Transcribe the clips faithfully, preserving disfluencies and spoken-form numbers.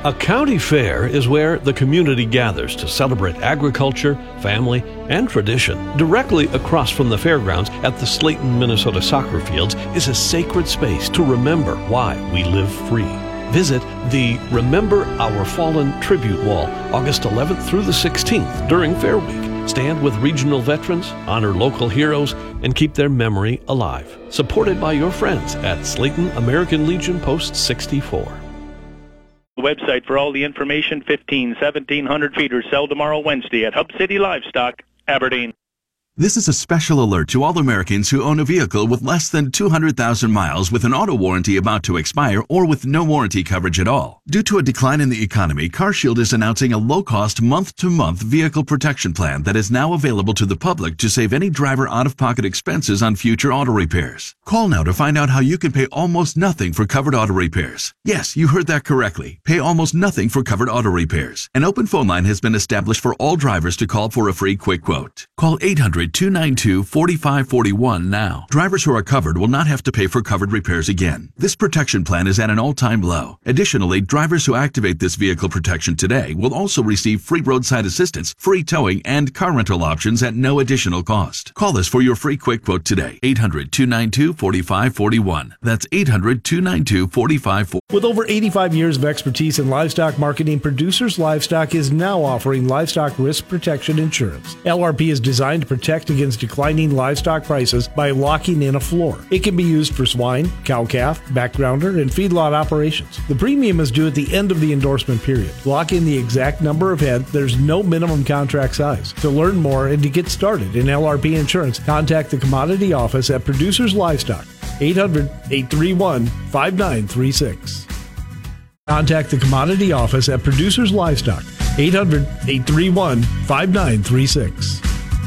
A county fair is where the community gathers to celebrate agriculture, family, and tradition. Directly across from the fairgrounds at the Slayton, Minnesota soccer fields is a sacred space to remember why we live free. Visit the Remember Our Fallen Tribute Wall August eleventh through the sixteenth during Fair Week. Stand with regional veterans, honor local heroes, and keep their memory alive. Supported by your friends at Slayton American Legion Post sixty-four. Website for all the information. Fifteen, seventeen hundred feeders sell tomorrow Wednesday at Hub City Livestock, Aberdeen. This is a special alert to all Americans who own a vehicle with less than two hundred thousand miles with an auto warranty about to expire or with no warranty coverage at all. Due to a decline in the economy, CarShield is announcing a low-cost month-to-month vehicle protection plan that is now available to the public to save any driver out-of-pocket expenses on future auto repairs. Call now to find out how you can pay almost nothing for covered auto repairs. Yes, you heard that correctly. Pay almost nothing for covered auto repairs. An open phone line has been established for all drivers to call for a free quick quote. Call eight hundred, two nine two, four five four one now. Drivers who are covered will not have to pay for covered repairs again. This protection plan is at an all-time low. Additionally, drivers who activate this vehicle protection today will also receive free roadside assistance, free towing, and car rental options at no additional cost. Call us for your free quick quote today. eight hundred, two nine two, four five four one. That's eight hundred, two nine two, four five four one. With over eighty-five years of expertise in livestock marketing, Producers Livestock is now offering livestock risk protection insurance. L R P is designed to protect against declining livestock prices by locking in a floor. It can be used for swine, cow-calf, backgrounder, and feedlot operations. The premium is due at the end of the endorsement period. Lock in the exact number of head. There's no minimum contract size. To learn more and to get started in L R P insurance, contact the Commodity Office at Producers Livestock, eight hundred, eight three one, five nine three six. Contact the Commodity Office at Producers Livestock, eight hundred, eight three one, five nine three six.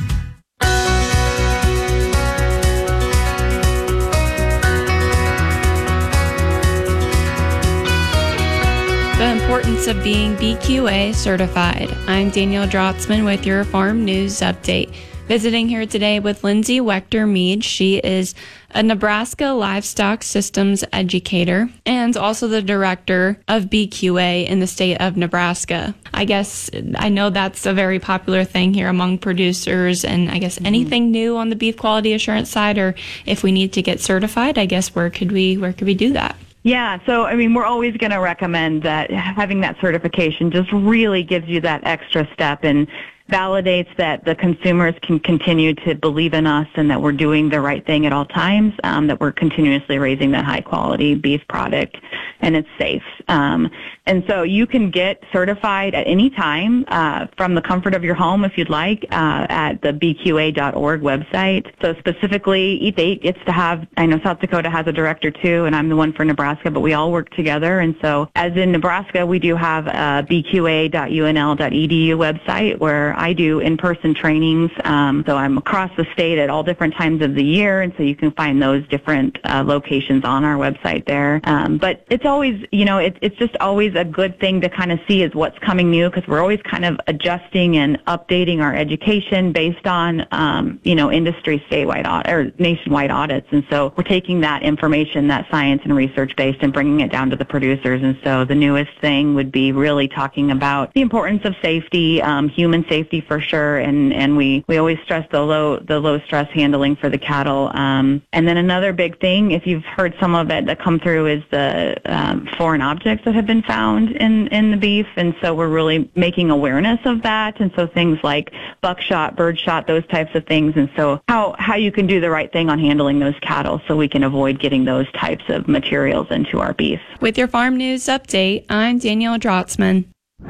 The importance of being B Q A certified. I'm Danielle Drotzman with your Farm News Update. Visiting here today with Lindsay Wechter-Mead. She is a Nebraska Livestock Systems Educator and also the Director of B Q A in the state of Nebraska. I guess I know that's a very popular thing here among producers, and I guess mm-hmm. anything new on the beef quality assurance side, or if we need to get certified, I guess where could we where could we do that? Yeah, so, I mean, we're always going to recommend that having that certification just really gives you that extra step and validates that the consumers can continue to believe in us and that we're doing the right thing at all times, um, that we're continuously raising that high-quality beef product, and it's safe. Um, and so you can get certified at any time uh, from the comfort of your home, if you'd like, uh, at the B Q A dot org website. So specifically, E T H gets to have, I know South Dakota has a director too, and I'm the one for Nebraska, but we all work together. And so as in Nebraska, we do have a B Q A dot U N L dot E D U website where I do in-person trainings. Um, so I'm across the state at all different times of the year, and so you can find those different uh, locations on our website there. Um, but it's always, you know, it, it's just always a good thing to kind of see is what's coming new, because we're always kind of adjusting and updating our education based on, um, you know, industry statewide audit, or nationwide audits. And so we're taking that information, that science and research based, and bringing it down to the producers. And so the newest thing would be really talking about the importance of safety, um, human safety for sure, and and we we always stress the low the low stress handling for the cattle. Um, and then another big thing, if you've heard some of it that come through, is the um, foreign objects that have been found in in the beef, and so we're really making awareness of that. And so things like buckshot, birdshot, those types of things, and so how how you can do the right thing on handling those cattle so we can avoid getting those types of materials into our beef. With your Farm News Update, I'm Danielle Drotzman.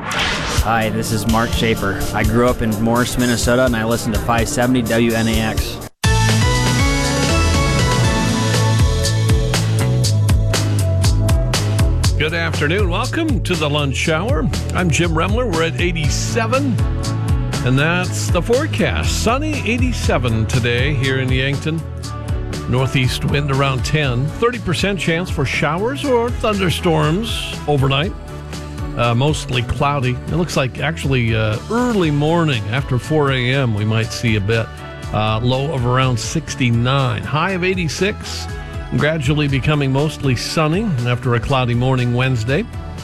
Hi, this is Mark Schaefer. I grew up in Morris, Minnesota, and I listen to five seventy W N A X. Good afternoon. Welcome to the lunch hour. I'm Jim Remler. We're at eighty-seven, and that's the forecast. Sunny, eighty-seven today here in Yankton. Northeast wind around ten. thirty percent chance for showers or thunderstorms overnight. Uh, mostly cloudy. It looks like actually uh, early morning after four a.m. we might see a bit. Uh, low of around sixty-nine. High of eighty-six. Gradually becoming mostly sunny after a cloudy morning Wednesday.